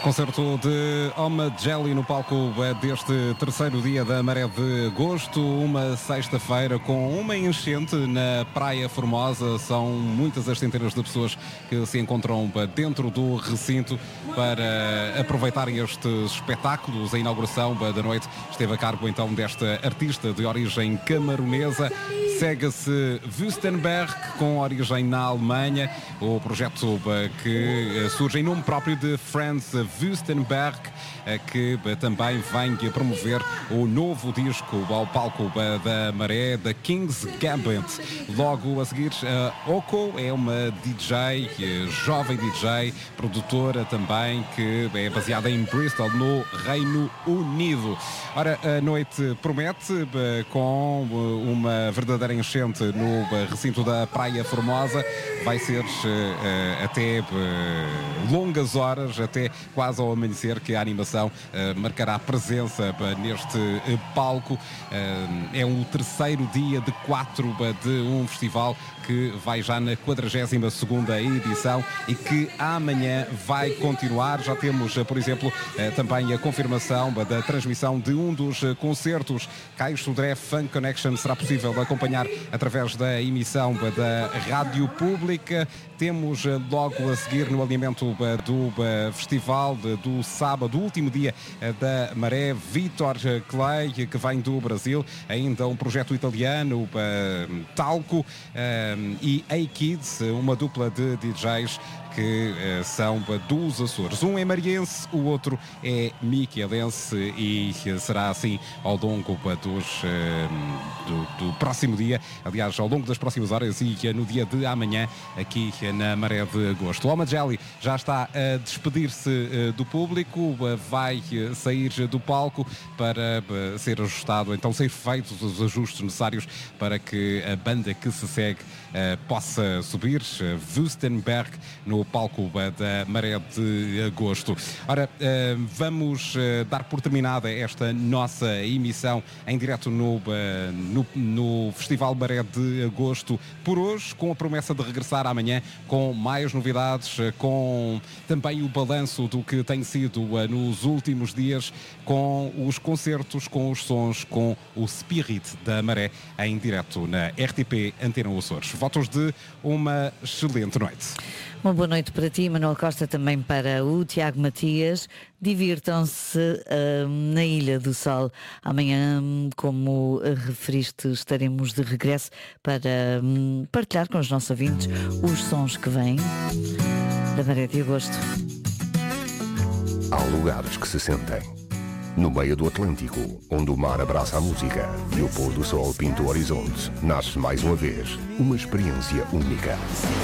Concerto de Oma Jelly no palco deste terceiro dia da Maré de Agosto, uma sexta-feira com uma enchente na Praia Formosa. São muitas as centenas de pessoas que se encontram dentro do recinto para aproveitarem estes espetáculos. A inauguração da noite esteve a cargo então desta artista de origem camaronesa. Segue-se Wüstenberg, com origem na Alemanha. O projeto que surge em nome próprio de Franz Wüstenberg, que também vem promover o novo disco ao palco da Maré, da King's Gambit. Logo a seguir, Oko é uma DJ, jovem DJ, produtora também, que é baseada em Bristol, no Reino Unido. Ora, a noite promete, com uma verdadeira enchente no recinto da Praia Formosa. Vai ser até longas horas, até quase ao amanhecer, que a animação marcará presença neste palco. É o terceiro dia de 4 de um festival que vai já na 42ª edição e que amanhã vai continuar. Já temos, por exemplo, também a confirmação da transmissão de um dos concertos. Caio Sodré Funk Connection será possível acompanhar através da emissão da Rádio Pública. Temos logo a seguir, no alinhamento do festival do sábado, do último dia da Maré, Vitor Clay, que vem do Brasil, ainda um projeto italiano, Talco, e A-Kids, uma dupla de DJs que são dos Açores. Um é mariense, o outro é miquelense, e será assim ao longo do próximo dia, aliás, ao longo das próximas horas e no dia de amanhã, aqui na Maré de Agosto. O Oma Jelly já está a despedir-se do público, vai sair do palco para ser ajustado, então ser feitos os ajustes necessários para que a banda que se segue possa subir. Wüstenberg no palco da Maré de Agosto. Ora, vamos dar por terminada esta nossa emissão em direto no Festival Maré de Agosto por hoje, com a promessa de regressar amanhã com mais novidades, com também o balanço do que tem sido nos últimos dias, com os concertos, com os sons, com o Spirit da Maré em direto na RTP Antena Açores. Votos de uma excelente noite. Uma boa noite para ti, Manuel Costa, também para o Tiago Matias. Divirtam-se na Ilha do Sol. Amanhã, como referiste, estaremos de regresso para partilhar com os nossos ouvintes os sons que vêm da Maré de Agosto. Há lugares que se sentem. No meio do Atlântico, onde o mar abraça a música e o pôr do sol pinta o horizonte, nasce mais uma vez uma experiência única.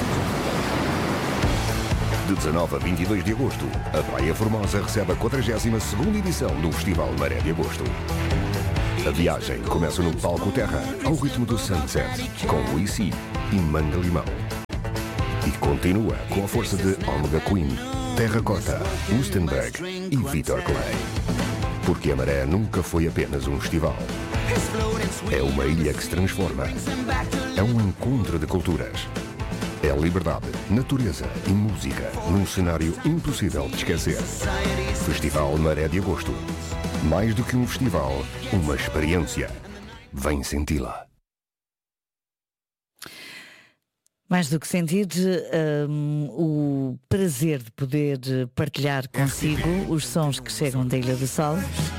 De 19 a 22 de agosto, a Praia Formosa recebe a 42ª edição do Festival Maré de Agosto. A viagem começa no Palco Terra, ao ritmo do Sunset, com Luisi e Manga Limão. E continua com a força de Omega Queen, Terracota, Wüstenberg e Vitor Clay. Porque a Maré nunca foi apenas um festival. É uma ilha que se transforma. É um encontro de culturas. É liberdade, natureza e música num cenário impossível de esquecer. Festival Maré de Agosto. Mais do que um festival, uma experiência. Vem senti-la. Mais do que sentir, o prazer de poder partilhar consigo os sons que chegam da Ilha do Sol.